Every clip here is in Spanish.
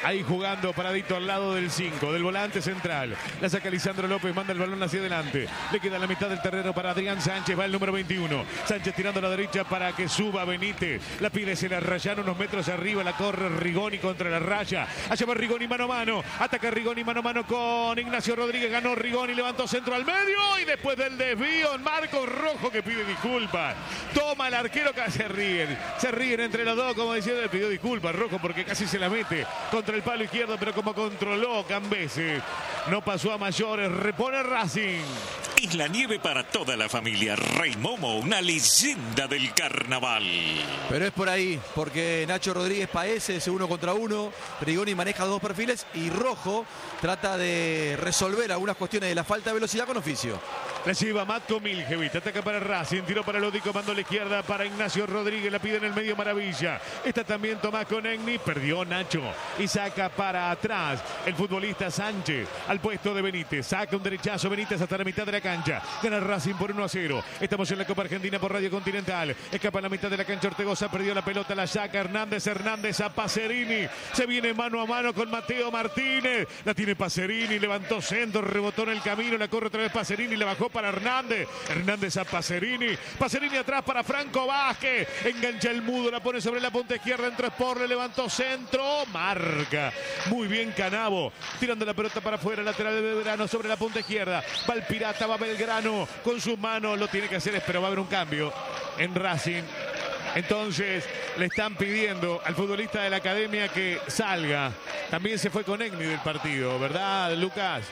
Ahí jugando paradito al lado del 5, del volante central. La saca Lisandro López, manda el balón hacia adelante. Le queda la mitad del terreno para Adrián Sánchez, va el número 21. Sánchez tirando a la derecha para que suba Benítez. La pide, se la rayan unos metros arriba, la corre Rigoni contra la raya. Allá va Rigoni mano a mano. Ataca Rigoni mano a mano con Ignacio Rodríguez. Ganó Rigoni, levantó centro al medio y después del desvío, Marcos Rojo que pide disculpas. Toma el arquero que se ríen entre los dos, como diciendo, le pidió disculpas Rojo porque casi se la mete contra el palo izquierdo, pero como controló Cambeses, no pasó a mayores. Repone Racing. Es la nieve para toda la familia. Rey Momo, una leyenda del carnaval. Pero es por ahí, porque Nacho Rodríguez padece ese 1 contra 1. Rigoni maneja dos perfiles y Rojo trata de resolver algunas cuestiones de la falta de velocidad con oficio. La lleva Matko Miljevic, ataca para Racing, tiró para Lódico, mandó a la izquierda para Ignacio Rodríguez, la pide en el medio Maravilla. Está también Tomás Conegni, perdió Nacho y saca para atrás el futbolista Sánchez al puesto de Benítez. Saca un derechazo Benítez hasta la mitad de la cancha. Gana Racing por 1-0. Estamos en la Copa Argentina por Radio Continental. Escapa en la mitad de la cancha Ortegoza, perdió la pelota, la saca Hernández a Pacerini. Se viene mano a mano con Mateo Martínez. La tiene Pacerini, levantó centro, rebotó en el camino, la corre otra vez Pacerini, la bajó para Hernández a Pacerini atrás para Franco Vázquez, engancha el mudo, la pone sobre la punta izquierda, entró Sport, le levantó centro, marca muy bien Canavo, tirando la pelota para afuera, lateral de Belgrano sobre la punta izquierda, va el Pirata, va Belgrano con sus manos, lo tiene que hacer, pero va a haber un cambio en Racing. Entonces le están pidiendo al futbolista de la academia que salga. También se fue con Egni del partido, ¿verdad, Lucas?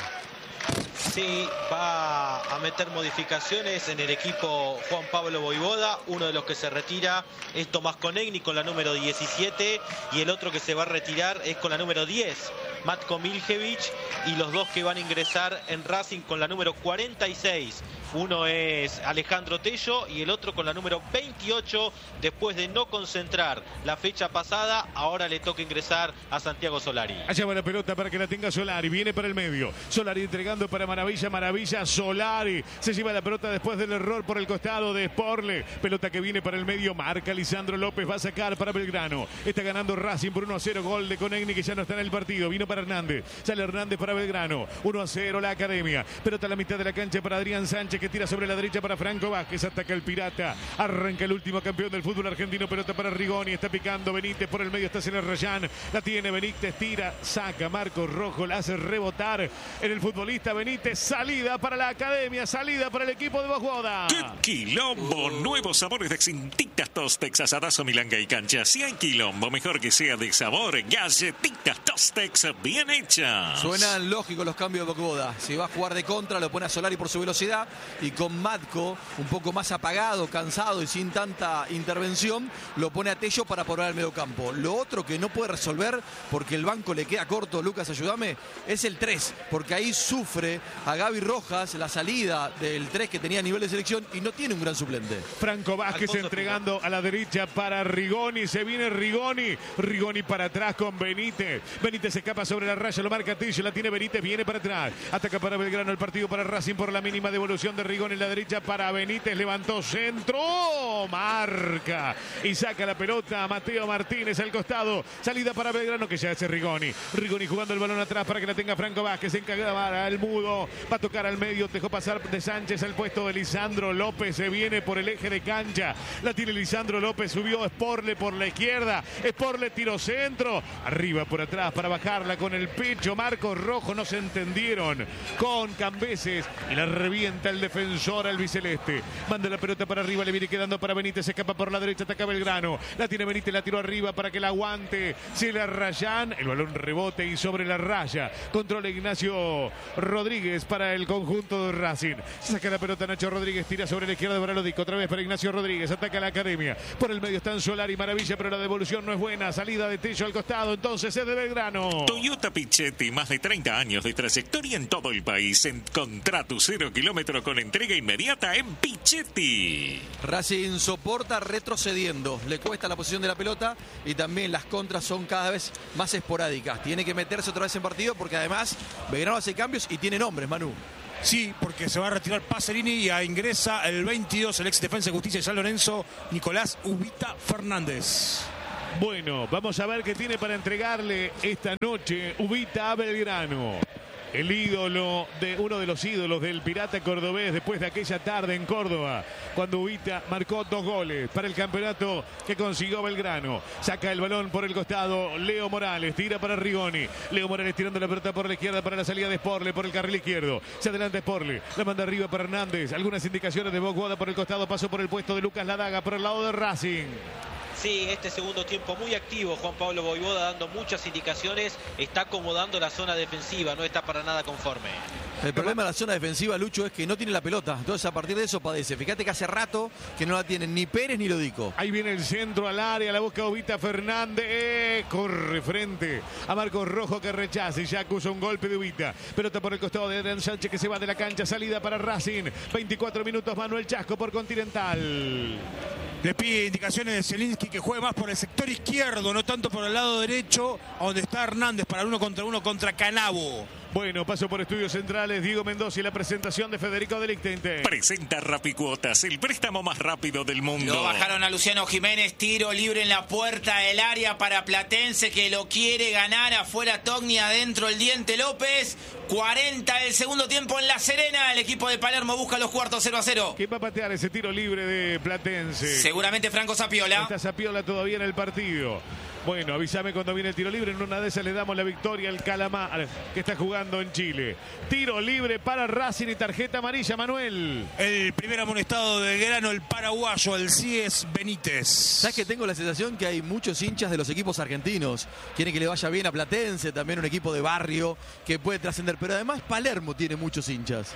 Sí, va a meter modificaciones en el equipo Juan Pablo Voivoda. Uno de los que se retira es Tomás Conegni con la número 17 y el otro que se va a retirar es con la número 10, Matko Miljevic, y los dos que van a ingresar en Racing con la número 46. Uno es Alejandro Tello y el otro con la número 28. Después de no concentrar la fecha pasada, ahora le toca ingresar a Santiago Solari. Allá va la pelota para que la tenga Solari. Viene para el medio. Solari entregando para Maravilla. Solari se lleva la pelota después del error por el costado de Sporle. Pelota que viene para el medio. Marca Lisandro López. Va a sacar para Belgrano. Está ganando Racing por 1-0. Gol de Conegni que ya no está en el partido. Vino para Hernández. Sale Hernández para Belgrano. 1-0 la academia. Pelota a la mitad de la cancha para Adrián Sánchez, que tira sobre la derecha para Franco Vázquez. Ataca el Pirata. Arranca el último campeón del fútbol argentino. Pelota para Rigoni. Está picando Benítez por el medio. Está Celer Rayán. La tiene Benítez. Tira. Saca Marcos Rojo. La hace rebotar en el futbolista Benítez. Salida para la academia. Salida para el equipo de Voivoda. ¡Qué quilombo! Nuevos sabores de Galletitas Tostex, asadazo, milanga y cancha. Si hay quilombo, mejor que sea de sabor. Galletitas Tostex bien hechas. Suenan lógicos los cambios de Voivoda. Si va a jugar de contra, lo pone a Solari por su velocidad. Y con Matko, un poco más apagado, cansado y sin tanta intervención, lo pone a Tello para poner al medio campo. Lo otro que no puede resolver, porque el banco le queda corto, Lucas, ayúdame, es el 3. Porque ahí sufre a Gaby Rojas la salida del 3 que tenía a nivel de selección y no tiene un gran suplente. Franco Vázquez entregando a la derecha para Rigoni. Se viene Rigoni. Rigoni para atrás con Benítez. Benítez se escapa sobre la raya, lo marca Tello, la tiene Benítez, viene para atrás. Ataca para Belgrano el partido para Racing por la mínima devolución de Rigoni en la derecha para Benítez. Levantó centro. Marca. Y saca la pelota a Mateo Martínez al costado. Salida para Belgrano que ya hace Rigoni. Rigoni jugando el balón atrás para que la tenga Franco Vázquez. Se encarga al mudo. Va a tocar al medio. Dejó pasar de Sánchez al puesto de Lisandro López. Se viene por el eje de cancha. La tiene Lisandro López. Subió Sporle por la izquierda. Sporle tiró centro. Arriba por atrás para bajarla con el pecho. Marcos Rojo no se entendieron con Cambeses. Y la revienta el defensor albiceleste. Manda la pelota para arriba. Le viene quedando para Benítez. Se escapa por la derecha. Ataca Belgrano. La tiene Benítez. La tiró arriba para que la aguante. Se la rayan. El balón rebote y sobre la raya. Controla Ignacio Rodríguez para el conjunto de Racing. Saca la pelota Nacho Rodríguez. Tira sobre la izquierda para Lodico. Otra vez para Ignacio Rodríguez. Ataca la academia. Por el medio están Solari y Maravilla, pero la devolución no es buena. Salida de Tello al costado. Entonces es de Belgrano. Toyota Pichetti, más de 30 años de trayectoria en todo el país. Encontrá tu 0 kilómetro con entrega inmediata en Pichetti. Racing soporta retrocediendo. Le cuesta la posición de la pelota y también las contras son cada vez más esporádicas. Tiene que meterse otra vez en partido porque además Belgrano hace cambios y tiene nombres, Manu. Sí, porque se va a retirar Pacerini y ingresa el 22, el ex defensa de justicia de San Lorenzo, Nicolás Ubita Fernández. Bueno, vamos a ver qué tiene para entregarle esta noche Ubita a Belgrano. El ídolo de uno de los ídolos del Pirata cordobés después de aquella tarde en Córdoba, cuando Ubita marcó 2 goles para el campeonato que consiguió Belgrano. Saca el balón por el costado Leo Morales, tira para Rigoni. Leo Morales tirando la pelota por la izquierda para la salida de Sporle por el carril izquierdo. Se adelanta Sporle, la manda arriba para Hernández. Algunas indicaciones de Boguada por el costado, pasó por el puesto de Lucas Ladaga por el lado de Racing. Sí, este segundo tiempo muy activo, Juan Pablo Voivoda dando muchas indicaciones, está acomodando la zona defensiva, no está para nada conforme. El problema de la zona defensiva, Lucho, es que no tiene la pelota. Entonces, a partir de eso padece. Fíjate que hace rato que no la tienen ni Pérez ni Lodico. Ahí viene el centro al área, la busca Ubita Fernández. Corre frente a Marcos Rojo que rechaza y ya acusa un golpe de Ubita. Pelota por el costado de Adrián Sánchez que se va de la cancha. Salida para Racing. 24 minutos, Manuel Chasco por Continental. Le pide indicaciones de Zielinski que juegue más por el sector izquierdo, no tanto por el lado derecho, donde está Hernández para uno contra Canabo. Bueno, paso por Estudios Centrales, Diego Mendoza y la presentación de Federico de Lichtenstein. Presenta Rapicuotas, el préstamo más rápido del mundo. Lo bajaron a Luciano Jiménez, tiro libre en la puerta del área para Platense que lo quiere ganar. Afuera Togni, adentro el Diente López. 40 del segundo tiempo en La Serena. El equipo de Palermo busca los cuartos 0-0. ¿Quién va a patear ese tiro libre de Platense? Seguramente Franco Zapiola. Está Zapiola todavía en el partido. Bueno, avísame cuando viene el tiro libre. En una de esas le damos la victoria al Calamar, que está jugando en Chile. Tiro libre para Racing y tarjeta amarilla, Manuel. El primer amonestado de Belgrano, el paraguayo, el Cies Benítez. ¿Sabes que tengo la sensación que hay muchos hinchas de los equipos argentinos? Quieren que le vaya bien a Platense, también un equipo de barrio que puede trascender. Pero además Palermo tiene muchos hinchas.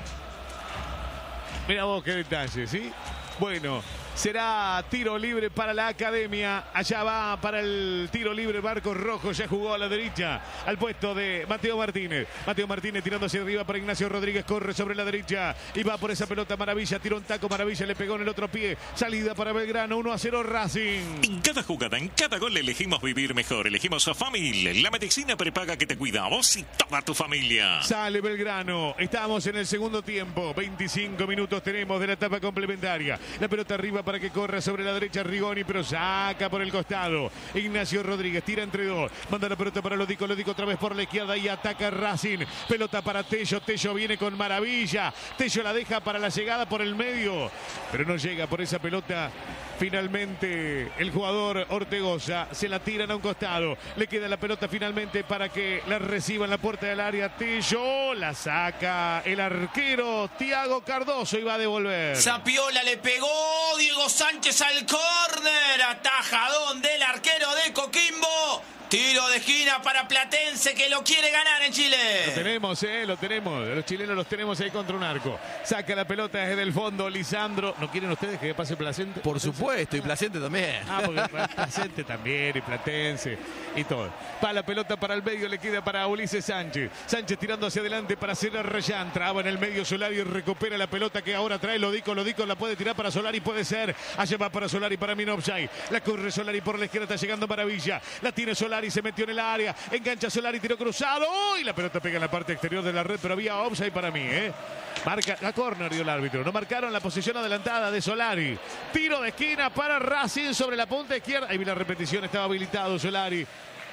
Mira vos qué detalle, ¿sí? Bueno, será tiro libre para la Academia. Allá va para el tiro libre Marcos Rojo. Ya jugó a la derecha al puesto de Mateo Martínez. Mateo Martínez tirando hacia arriba para Ignacio Rodríguez. Corre sobre la derecha y va por esa pelota Maravilla. Tiró un taco Maravilla, le pegó en el otro pie. Salida para Belgrano, 1-0 Racing. En cada jugada, en cada gol elegimos vivir mejor. Elegimos a Famil, la medicina prepaga que te cuida a vos y toda tu familia. Sale Belgrano. Estamos en el segundo tiempo. 25 minutos tenemos de la etapa complementaria. La pelota arriba para que corra sobre la derecha Rigoni, pero saca por el costado. Ignacio Rodríguez tira entre dos. Manda la pelota para Lodico. Lodico otra vez por la izquierda y ataca Racing. Pelota para Tello. Tello viene con Maravilla. Tello la deja para la llegada por el medio, pero no llega por esa pelota. Finalmente el jugador Ortegoza se la tiran a un costado. Le queda la pelota finalmente para que la reciba en la puerta del área. Tello la saca el arquero Thiago Cardoso y va a devolver. Zapiola le pegó Diego Sánchez al córner. Atajadón del arquero de Coquimbo. Tiro de esquina para Platense que lo quiere ganar en Chile. Lo tenemos. Los chilenos los tenemos ahí contra un arco. Saca la pelota desde el fondo Lisandro. ¿No quieren ustedes que pase Platense? Por supuesto, y Platense también. Porque Platense también y Platense y todo. Va la pelota para el medio, le queda para Ulises Sánchez. Sánchez tirando hacia adelante para hacer a Reyán. Traba en el medio Solari y recupera la pelota que ahora trae Lodico. Lodico la puede tirar para Solari, puede ser. Allá va para Solari, para Minovsay. La corre Solari por la izquierda, está llegando Maravilla. La tiene Solari, se metió en el área. Engancha Solari, tiro cruzado. Y la pelota pega en la parte exterior de la red, pero había offside para mí, Marca la córner, dio el árbitro. No marcaron la posición adelantada de Solari. Tiro de esquina para Racing sobre la punta izquierda. Ahí vi la repetición, estaba habilitado Solari.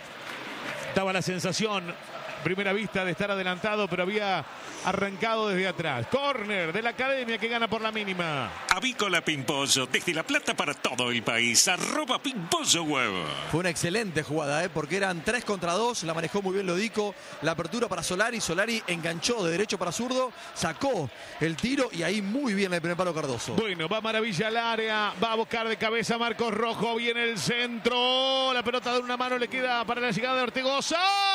Daba la sensación, primera vista, de estar adelantado, pero había arrancado desde atrás. Córner de la Academia que gana por la mínima. Avícola Pimpollo, desde La Plata para todo el país. @Pimpollo Web. Fue una excelente jugada, porque eran 3 contra 2. La manejó muy bien Lodico. La apertura para Solari. Solari enganchó de derecho para zurdo. Sacó el tiro y ahí muy bien el primer palo Cardoso. Bueno, va Maravilla al área. Va a buscar de cabeza Marcos Rojo. Viene el centro. La pelota de una mano le queda para la llegada de Ortegoza.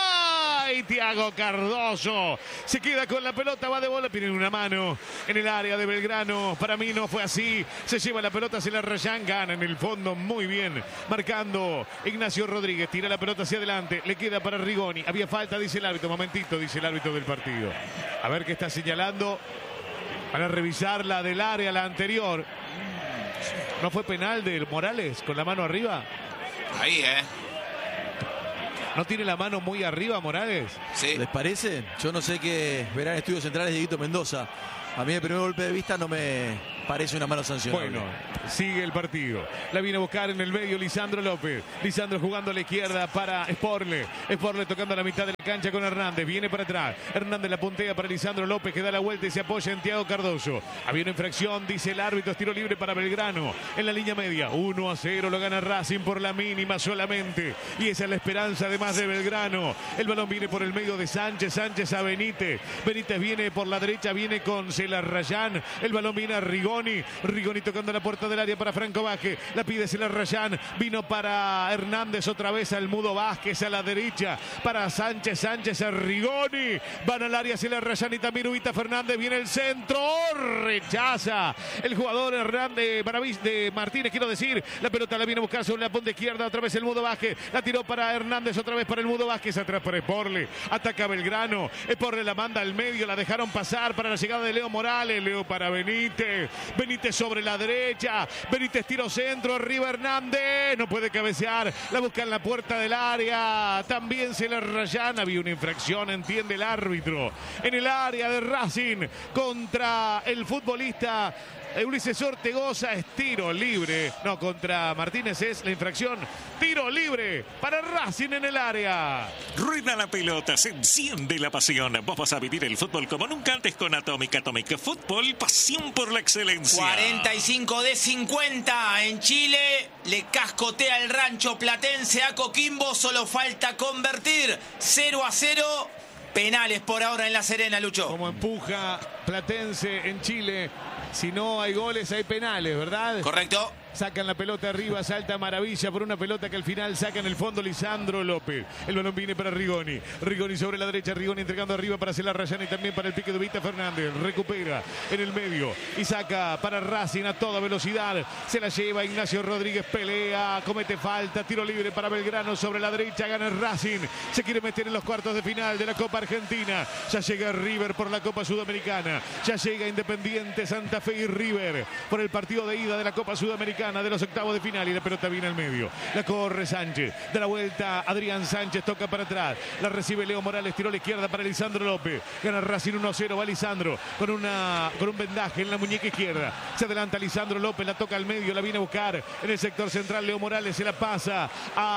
Y Thiago Cardoso se queda con la pelota, va de bola, tiene una mano en el área de Belgrano. Para mí no fue así. Se lleva la pelota, se la Rayán, gana en el fondo muy bien. Marcando Ignacio Rodríguez, tira la pelota hacia adelante, le queda para Rigoni. Había falta, dice el árbitro. Momentito, dice el árbitro del partido. A ver qué está señalando. Para revisar la del área, la anterior. ¿No fue penal de Morales con la mano arriba? Ahí, ¿No tiene la mano muy arriba Morales? Sí. ¿Les parece? Yo no sé qué verán Estudios Centrales de Dieguito Mendoza. A mí el primer golpe de vista no me parece una mano sancionable. Bueno, sigue el partido. La viene a buscar en el medio Lisandro López. Lisandro jugando a la izquierda para Sporle. Sporle tocando a la mitad de la cancha con Hernández. Viene para atrás. Hernández la puntea para Lisandro López, que da la vuelta y se apoya en Thiago Cardoso. Había una infracción, dice el árbitro. Es tiro libre para Belgrano. En la línea media. 1-0 lo gana Racing por la mínima solamente. Y esa es la esperanza además de Belgrano. El balón viene por el medio de Sánchez. Sánchez a Benítez. Benítez viene por la derecha. Viene con Celarrayán. El balón viene a Rigoni. Rigoni tocando la puerta del área para Franco Vázquez. La pide Celarrayán. Vino para Hernández otra vez al Mudo Vázquez a la derecha. Para Sánchez. Sánchez a Rigoni. Van al área Celarrayán y también Ubita Fernández. Viene el centro. Rechaza el jugador Hernández de Martínez, quiero decir. La pelota la viene a buscar sobre la punta izquierda. Otra vez el Mudo Vázquez. La tiró para Hernández. Otra vez para el Mudo Vázquez. Atrás para Sporle. Ataca Belgrano. Sporle la manda al medio. La dejaron pasar para la llegada de Leo Morales. Leo para Benítez. Benítez sobre la derecha. Benítez tiro centro. Arriba Hernández. No puede cabecear. La busca en la puerta del área. También Celarrayán. Había una infracción, entiende el árbitro. En el área de Racing contra el futbolista Ulises Ortegoza. Es tiro libre. No, contra Martínez es la infracción. Tiro libre para Racing en el área. Rueda la pelota, se enciende la pasión. Vos vas a vivir el fútbol como nunca antes con Atomic. Atomic Fútbol, pasión por la excelencia. 45 de 50 en Chile. Le cascotea el Rancho Platense a Coquimbo. Solo falta convertir. 0-0. Penales por ahora en La Serena, Lucho. Como empuja Platense en Chile. Si no hay goles, hay penales, ¿verdad? Correcto. Sacan la pelota arriba, salta Maravilla por una pelota que al final saca en el fondo Lisandro López. El balón viene para Rigoni. Rigoni sobre la derecha, Rigoni entregando arriba para Celarrayán y también para el pique de Ubita Fernández. Recupera en el medio y saca para Racing a toda velocidad. Se la lleva Ignacio Rodríguez, pelea, comete falta, tiro libre para Belgrano sobre la derecha, gana el Racing. Se quiere meter en los cuartos de final de la Copa Argentina. Ya llega River por la Copa Sudamericana. Ya llega Independiente, Santa Fe y River por el partido de ida de la Copa Sudamericana de los octavos de final, y la pelota viene al medio. La corre Sánchez, da la vuelta Adrián Sánchez, toca para atrás, la recibe Leo Morales, tiró a la izquierda para Lisandro López. Gana Racing 1-0, va Lisandro con un vendaje en la muñeca izquierda. Se adelanta Lisandro López, la toca al medio, la viene a buscar en el sector central Leo Morales, se la pasa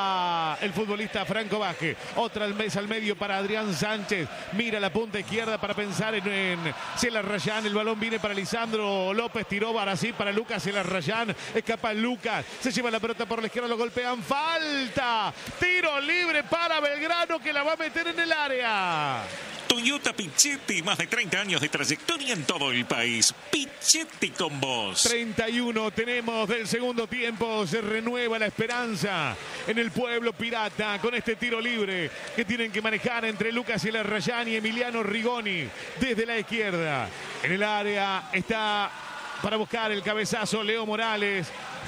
a el futbolista Franco Vázquez. Otra vez al medio para Adrián Sánchez, mira la punta izquierda para pensar en Celarrayán. El balón viene para Lisandro López, tiró para sí para Lucas Celarrayán, escapa Lucas, se lleva la pelota por la izquierda, lo golpean, falta, tiro libre para Belgrano que la va a meter en el área. Toyota Pichetti, más de 30 años de trayectoria en todo el país. Pichetti con vos. 31 tenemos del segundo tiempo. Se renueva la esperanza en el pueblo pirata con este tiro libre que tienen que manejar entre Lucas Celarrayán y Emiliano Rigoni desde la izquierda. En el área está para buscar el cabezazo Leo Morales.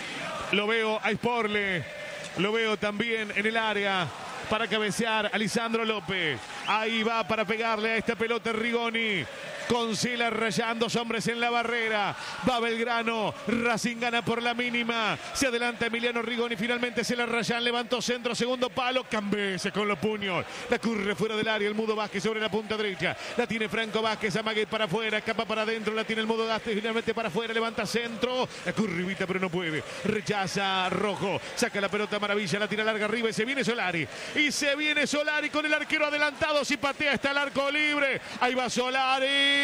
Lo veo a Sporle. Lo veo también en el área para cabecear a Lisandro López. Ahí va para pegarle a esta pelota Rigoni. Con Celarrayán, dos hombres en la barrera. Va Belgrano. Racing gana por la mínima. Se adelanta Emiliano Rigoni. Finalmente Celarrayán levantó centro, segundo palo. Cambese con los puños. La curre fuera del área. El Mudo Vázquez sobre la punta derecha. La tiene Franco Vázquez. Amague para afuera. Escapa para adentro. La tiene el Mudo Vázquez. Finalmente para afuera. Levanta centro. La currivita pero no puede. Rechaza Rojo. Saca la pelota Maravilla. La tira larga arriba y se viene Solari. Y se viene Solari con el arquero adelantado. Si patea está el arco libre. Ahí va Solari.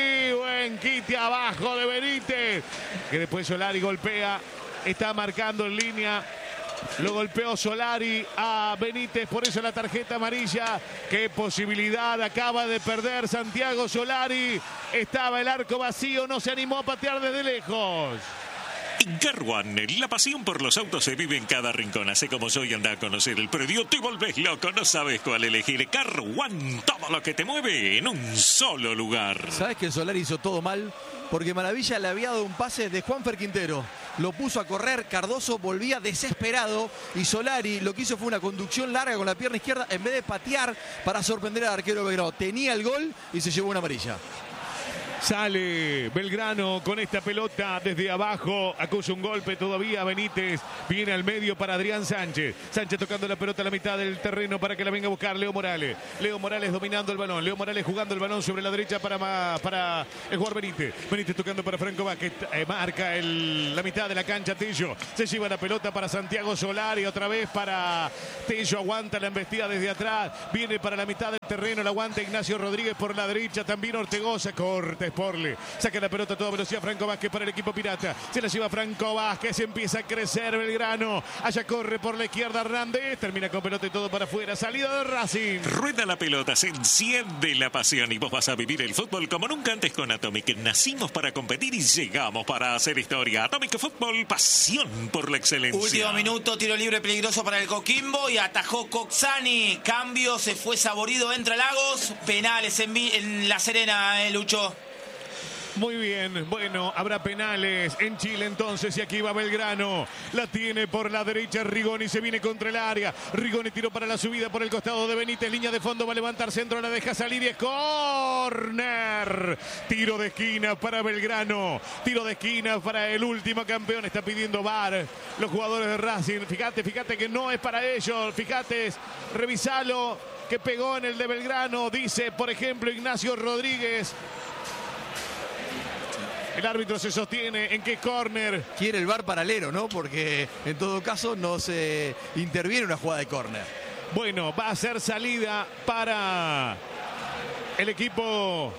Buen quite abajo de Benítez, que después Solari golpea, está marcando en línea, lo golpeó Solari a Benítez, por eso la tarjeta amarilla. Qué posibilidad acaba de perder Santiago Solari. Estaba el arco vacío, no se animó a patear desde lejos. En Car One, la pasión por los autos se vive en cada rincón. Así como soy, anda a conocer el predio, te volvés loco, no sabes cuál elegir. Car One, todo lo que te mueve en un solo lugar. ¿Sabes que Solari hizo todo mal? Porque Maravilla le había dado un pase de Juanfer Quintero. Lo puso a correr, Cardoso volvía desesperado y Solari lo que hizo fue una conducción larga con la pierna izquierda en vez de patear para sorprender al arquero Belgrano. Tenía el gol y se llevó una amarilla. Sale Belgrano con esta pelota desde abajo, acusa un golpe todavía Benítez, viene al medio para Adrián Sánchez. Sánchez tocando la pelota a la mitad del terreno para que la venga a buscar Leo Morales. Leo Morales dominando el balón, Leo Morales jugando el balón sobre la derecha para el jugador Benítez. Benítez tocando para Franco Vázquez, marca la mitad de la cancha Tello. Se lleva la pelota para Santiago Solari, otra vez para Tello, aguanta la embestida desde atrás, viene para la mitad del terreno, la aguanta Ignacio Rodríguez por la derecha, también Ortegoza, corta Sporle, saca la pelota a toda velocidad Franco Vázquez para el equipo pirata, se la lleva Franco Vázquez, empieza a crecer Belgrano, allá corre por la izquierda Hernández, termina con pelota y todo para afuera, salida de Racing. Rueda la pelota, se enciende la pasión y vos vas a vivir el fútbol como nunca antes con Atomic. Nacimos para competir y llegamos para hacer historia. Atomic Fútbol, pasión por la excelencia. Último minuto, tiro libre peligroso para el Coquimbo y atajó Coxani. Cambio, se fue Saborido, entra Lagos. Penales en La Serena, Lucho. Muy bien, bueno, habrá penales en Chile entonces y aquí va Belgrano, la tiene por la derecha Rigoni, se viene contra el área, Rigoni tiró para la subida por el costado de Benítez, línea de fondo, va a levantar centro, la deja salir y es córner, tiro de esquina para Belgrano, tiro de esquina para el último campeón, está pidiendo VAR los jugadores de Racing, fíjate que no es para ellos, fíjate, revisalo, que pegó en el de Belgrano, dice por ejemplo Ignacio Rodríguez. El árbitro se sostiene en que es córner. Quiere el VAR paralelo, ¿no? Porque en todo caso no se interviene una jugada de córner. Bueno, va a ser salida para el equipo.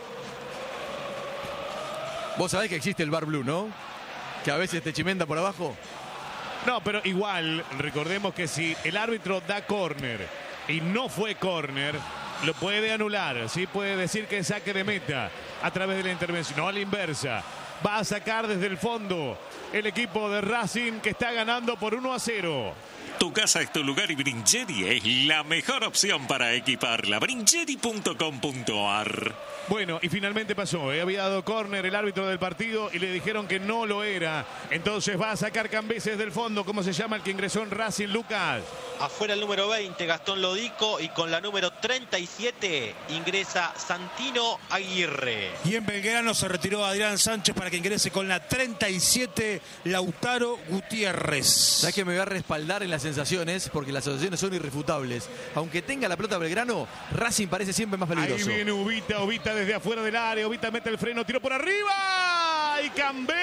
Vos sabés que existe el VAR Blue, ¿no? Que a veces te chimenda por abajo. No, pero igual, recordemos que si el árbitro da córner y no fue córner, lo puede anular, ¿sí? Puede decir que es saque de meta a través de la intervención, no a la inversa. Va a sacar desde el fondo el equipo de Racing que está ganando por 1-0. Tu casa es tu lugar y Bringetti es la mejor opción para equiparla. Bringetti.com.ar. Bueno, y finalmente pasó, había dado córner el árbitro del partido y le dijeron que no lo era. Entonces va a sacar Cambeses del fondo. ¿Cómo se llama el que ingresó en Racing, Lucas? Afuera el número 20, Gastón Lodico, y con la número 37 ingresa Santino Aguirre. Y en Belgrano se retiró Adrián Sánchez para que ingrese con la 37 Lautaro Gutiérrez. ¿Sabes que me voy a respaldar en las sensaciones? Porque las sensaciones son irrefutables. Aunque tenga la pelota Belgrano, Racing parece siempre más peligroso. Ahí viene Ubita desde afuera del área. Ubita mete el freno, tiro por arriba. Y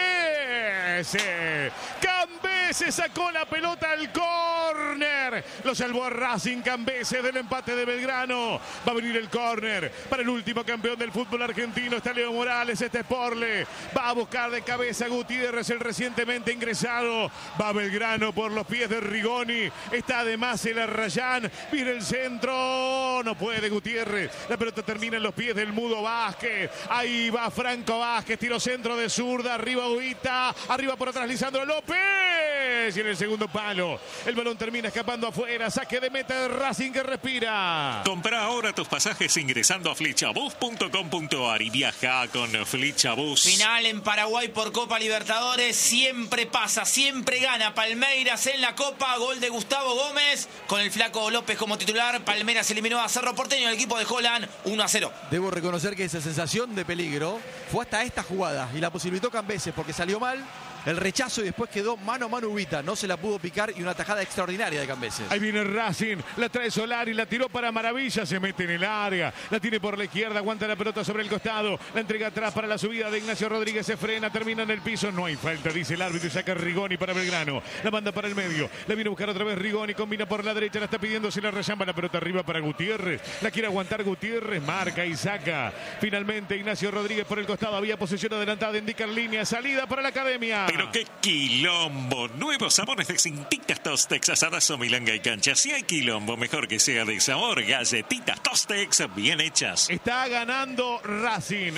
Cambeses sacó la pelota al córner. Lo salvó a Racing Cambeses del empate de Belgrano. Va a venir el córner para el último campeón del fútbol argentino. Está Leo Morales, este Sporle. Va a buscar de cabeza Gutiérrez, el recientemente ingresado. Va Belgrano por los pies de Rigoni. Está además el Arrayán. Viene el centro. No puede Gutiérrez. La pelota termina en los pies del Mudo Vázquez. Ahí va Franco Vázquez. Tiro centro de zurda. Arriba Ubita. Arriba por atrás Lisandro López. Y en el segundo palo el balón termina escapando afuera. Saque de meta de Racing que respira. Compra ahora tus pasajes ingresando a flechabus.com.ar y viaja con Flechabus. Final en Paraguay por Copa Libertadores. Siempre pasa, siempre gana Palmeiras en la Copa. Gol de Gustavo Gómez con el Flaco López como titular. Palmeiras eliminó a Cerro Porteño, el equipo de Holland, 1-0. Debo reconocer que esa sensación de peligro fue hasta esta jugada y la posibilitó Cambeses porque salió mal el rechazo y después quedó mano a mano Ubita. No se la pudo picar y una tajada extraordinaria de Cambeses. Ahí viene Racing, la trae Solari, la tiró para Maravilla, se mete en el área, la tiene por la izquierda, aguanta la pelota sobre el costado, la entrega atrás para la subida de Ignacio Rodríguez, se frena, termina en el piso, no hay falta, dice el árbitro y saca Rigoni para Belgrano, la manda para el medio, la viene a buscar otra vez Rigoni, combina por la derecha, la está pidiendo, se la rayamba la pelota arriba para Gutiérrez, la quiere aguantar Gutiérrez, marca y saca, finalmente Ignacio Rodríguez por el costado, había posesión adelantada, indica en línea, salida para la academia. Pero qué quilombo, nuevos sabores de cintitas Tostex, asadas o milanga y cancha. Si hay quilombo, mejor que sea de sabor. Galletitas Tostex bien hechas. Está ganando Racing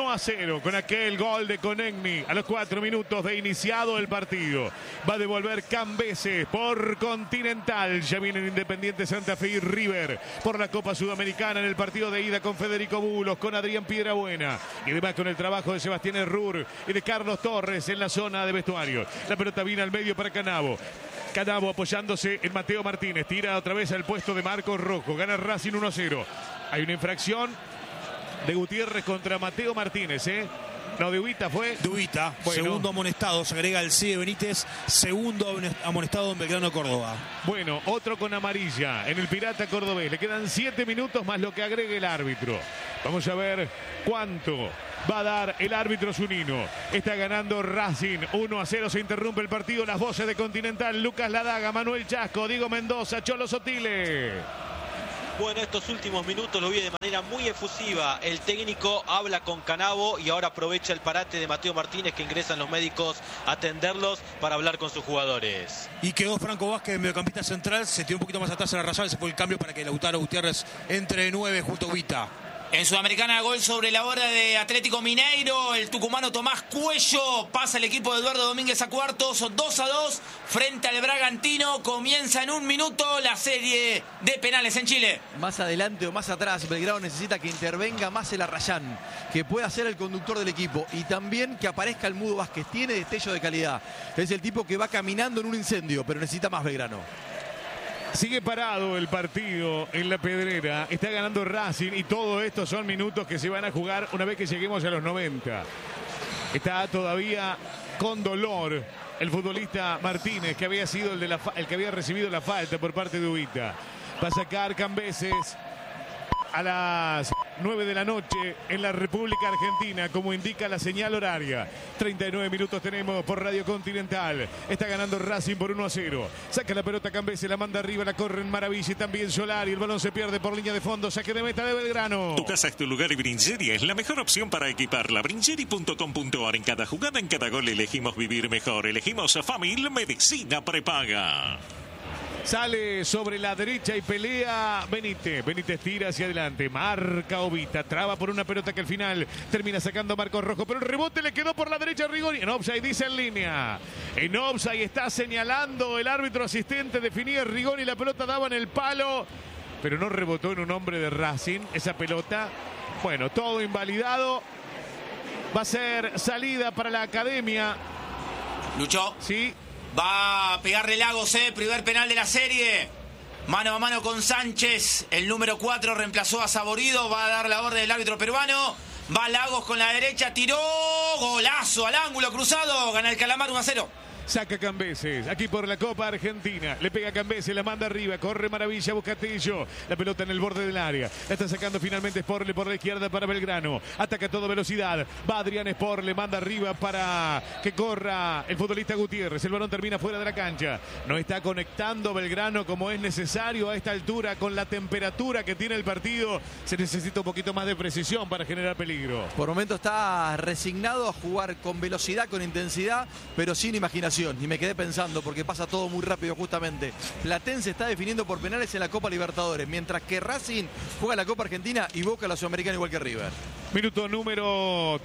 1-0 con aquel gol de Conegni a los 4 minutos de iniciado el partido. Va a devolver Cambeses por Continental. Ya vienen Independiente Santa Fe y River por la Copa Sudamericana en el partido de ida con Federico Bulos, con Adrián Piedrabuena y además con el trabajo de Sebastián Herrur y de Carlos Torres en la zona de vestuario. La pelota viene al medio para Canavo. Canavo apoyándose en Mateo Martínez. Tira otra vez al puesto de Marcos Rojo. Gana Racing 1-0. Hay una infracción de Gutiérrez contra Mateo Martínez. No, de Ubita fue. De Ubita, bueno. Segundo amonestado, se agrega el C de Benítez, segundo amonestado en Belgrano, Córdoba. Bueno, otro con amarilla en el Pirata cordobés. Le quedan 7 minutos más lo que agregue el árbitro. Vamos a ver cuánto va a dar el árbitro zunino. Está ganando Racing 1-0. Se interrumpe el partido. Las voces de Continental. Lucas Ladaga, Manuel Chasco, Diego Mendoza, Cholo Sotile. Bueno, estos últimos minutos lo vi de manera muy efusiva. El técnico habla con Canavo y ahora aprovecha el parate de Mateo Martínez, que ingresan los médicos a atenderlos para hablar con sus jugadores. Y quedó Franco Vázquez, mediocampista central, se tiró un poquito más atrás en la rayada, se fue el cambio para que Lautaro Gutiérrez entre de 9 junto a Ubita. En Sudamericana, gol sobre la hora de Atlético Mineiro. El tucumano Tomás Cuello pasa el equipo de Eduardo Domínguez a cuartos. 2-2 frente al Bragantino. Comienza en un minuto la serie de penales en Chile. Más adelante o más atrás, Belgrano necesita que intervenga más el Arrayán, que pueda ser el conductor del equipo y también que aparezca el Mudo Vázquez. Tiene destello de calidad. Es el tipo que va caminando en un incendio, pero necesita más Belgrano. Sigue parado el partido en la Pedrera. Está ganando Racing y todo esto son minutos que se van a jugar una vez que lleguemos a los 90. Está todavía con dolor el futbolista Martínez, que había sido el que había recibido la falta por parte de Ubita. Va a sacar Cambeses a las 9 de la noche en la República Argentina, como indica la señal horaria. 39 minutos tenemos por Radio Continental. Está ganando Racing por 1-0. Saca la pelota Cambeses, la manda arriba, la corre en Maravilla y también Solari. El balón se pierde por línea de fondo. Saque de meta de Belgrano. Tu casa es tu lugar y Bringeria es la mejor opción para equiparla. Bringeri.com.ar. En cada jugada, en cada gol elegimos vivir mejor. Elegimos a Famil Medicina Prepaga. Sale sobre la derecha y pelea Benítez. Benítez tira hacia adelante. Marca Ubita. Traba por una pelota que al final termina sacando Marcos Rojo. Pero el rebote le quedó por la derecha a Rigoni. En offside dice en línea. En offside está señalando el árbitro asistente. Definía Rigoni. La pelota daba en el palo. Pero no rebotó en un hombre de Racing. Esa pelota. Bueno, todo invalidado. Va a ser salida para la academia. Luchó. Sí. Va a pegarle Lagos, primer penal de la serie. Mano a mano con Sánchez. El número 4 reemplazó a Saborido. Va a dar la orden del árbitro peruano. Va Lagos con la derecha. Tiró. Golazo al ángulo cruzado. Gana el Calamar 1-0. Saca Cambeses, aquí por la Copa Argentina. Le pega Cambeses, la manda arriba. Corre Maravilla, Buscatillo. La pelota en el borde del área. La está sacando finalmente Sporle por la izquierda para Belgrano. Ataca a toda velocidad. Va Adrián Sporle, manda arriba para que corra el futbolista Gutiérrez. El balón termina fuera de la cancha. No está conectando Belgrano como es necesario a esta altura. Con la temperatura que tiene el partido, se necesita un poquito más de precisión para generar peligro. Por momento está resignado a jugar con velocidad, con intensidad, pero sin imaginación. Y me quedé pensando, porque pasa todo muy rápido justamente. Platense está definiendo por penales en la Copa Libertadores, mientras que Racing juega la Copa Argentina y Boca la Sudamericana igual que River. Minuto número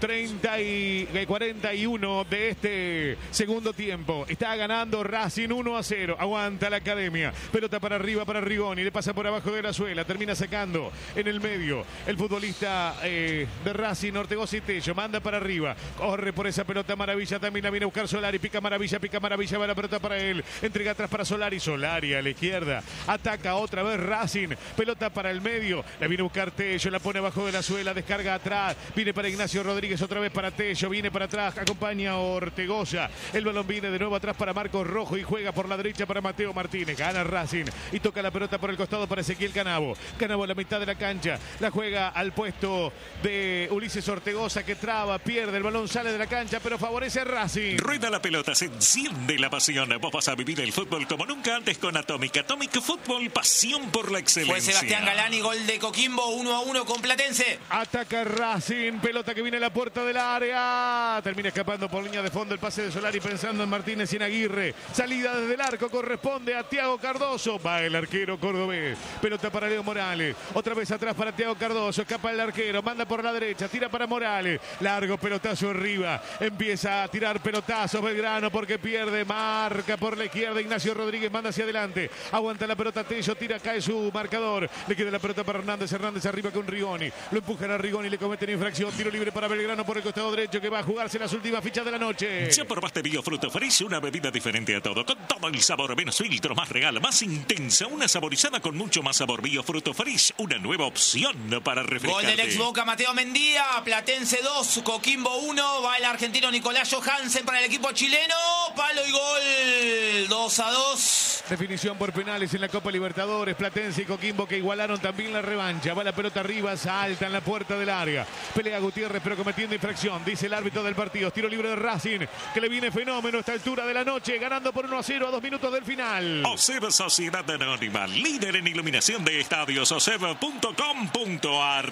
41 de este segundo tiempo. Está ganando Racing 1-0. Aguanta la academia. Pelota para arriba para Rigoni. Le pasa por abajo de la suela. Termina sacando en el medio. El futbolista de Racing, Ortegoza y Tello. Manda para arriba. Corre por esa pelota Maravilla. También la viene a buscar Solari. Pica Maravilla. Va la pelota para él. Entrega atrás para Solari. Solari a la izquierda. Ataca otra vez Racing. Pelota para el medio. La viene a buscar Tello. La pone abajo de la suela. Descarga atrás. Viene para Ignacio Rodríguez, otra vez para Tello, viene para atrás, acompaña a Ortegoza. El balón viene de nuevo atrás para Marcos Rojo y juega por la derecha para Mateo Martínez. Gana Racing y toca la pelota por el costado para Ezequiel Canavo. Canavo a la mitad de la cancha, la juega al puesto de Ulises Ortegoza, que traba, pierde, el balón sale de la cancha, pero favorece a Racing. Rueda la pelota, se enciende la pasión. Vos vas a vivir el fútbol como nunca antes con Atomic. Atomic Fútbol, pasión por la excelencia. Fue Sebastián Galani, gol de Coquimbo, 1-1 con Platense. Ataca Racing, pelota que viene a la puerta del área. Termina escapando por línea de fondo el pase de Solari, pensando en Martínez y en Aguirre. Salida desde el arco, corresponde a Thiago Cardoso. Va el arquero cordobés. Pelota para Leo Morales. Otra vez atrás para Thiago Cardoso. Escapa el arquero, manda por la derecha, tira para Morales. Largo pelotazo arriba. Empieza a tirar pelotazos Belgrano porque pierde. Marca por la izquierda. Ignacio Rodríguez manda hacia adelante. Aguanta la pelota Tello, tira, cae su marcador. Le queda la pelota para Hernández. Hernández arriba con Rigoni. Lo empujan a Rigoni, le come cometen infracción. Tiro libre para Belgrano por el costado derecho que va a jugarse las últimas fichas de la noche. Ya probaste Biofruto Fresh, una bebida diferente a todo, con todo el sabor, menos filtro, más real, más intensa, una saborizada con mucho más sabor. Biofruto Fresh, una nueva opción para refrescarte. Gol del ex Boca Mateo Mendía, Platense 2, Coquimbo 1, va el argentino Nicolás Johansen para el equipo chileno, palo y gol, 2-2. Definición por penales en la Copa Libertadores. Platense y Coquimbo que igualaron también la revancha. Va la pelota arriba, salta en la puerta del área. Pelea Gutiérrez pero cometiendo infracción. Dice el árbitro del partido. Tiro libre de Racing que le viene fenómeno a esta altura de la noche. Ganando por 1-0 a 2 minutos del final. OSEB Sociedad Anónima, líder en iluminación de estadios, oseb.com.ar.